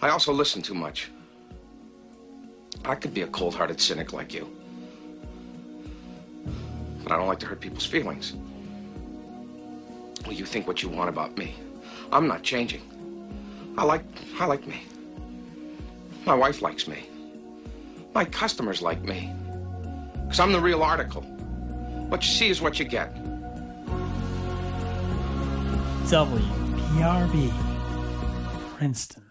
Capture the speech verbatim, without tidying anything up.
I also listen too much. I could be a cold-hearted cynic like you. But I don't like to hurt people's feelings. Well, you think what you want about me. I'm not changing. I like, I like me. My wife likes me. My customers like me. Because I'm the real article. What you see is what you get. W P R B, Princeton.